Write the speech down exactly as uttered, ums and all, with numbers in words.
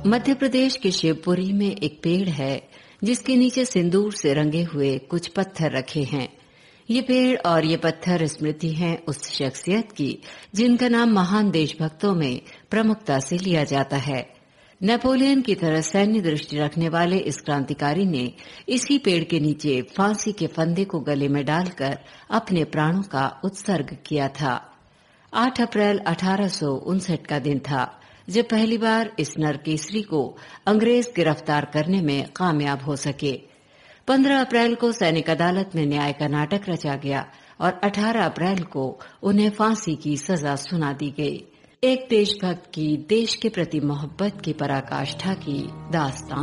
मध्य प्रदेश के शिवपुरी में एक पेड़ है जिसके नीचे सिंदूर से रंगे हुए कुछ पत्थर रखे हैं। ये पेड़ और ये पत्थर स्मृति हैं उस शख्सियत की जिनका नाम महान देशभक्तों में प्रमुखता से लिया जाता है। नेपोलियन की तरह सैन्य दृष्टि रखने वाले इस क्रांतिकारी ने इसी पेड़ के नीचे फांसी के फंदे को गले में डालकर अपने प्राणों का उत्सर्ग किया था। आठ अप्रैल अठारह सौ उनसठ का दिन था जब पहली बार इस नरकेसरी को अंग्रेज गिरफ्तार करने में कामयाब हो सके। पंद्रह अप्रैल को सैनिक अदालत में न्याय का नाटक रचा गया और अठारह अप्रैल को उन्हें फांसी की सजा सुना दी गई। एक देशभक्त की देश के प्रति मोहब्बत की पराकाष्ठा की दास्तान।